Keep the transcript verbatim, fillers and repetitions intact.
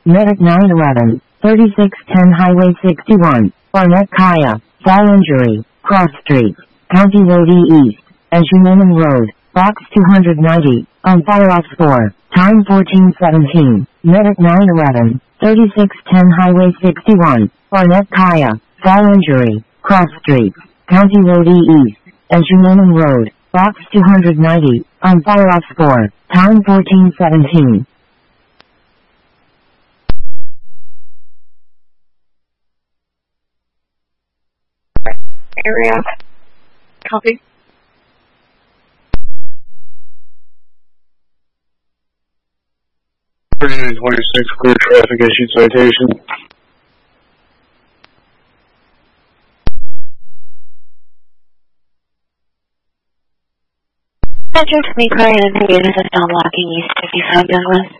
Medic nine eleven, thirty-six ten Highway sixty-one, Barnett Kaya, fall injury, Cross Street, County Road E East, Eshumanan Road, Box two ninety, on fire off four, time fourteen seventeen, Medic nine eleven, thirty-six ten Highway sixty-one, Barnett Kaya, fall injury, Cross Street, County Road E East, Eshumanan Road, Box two ninety, on fire off four, time fourteen seventeen. Area. Copy. thirty-nine twenty-six, clear traffic, issued citation. Metro twenty prior and units of Don Locking East fifty-five Douglas.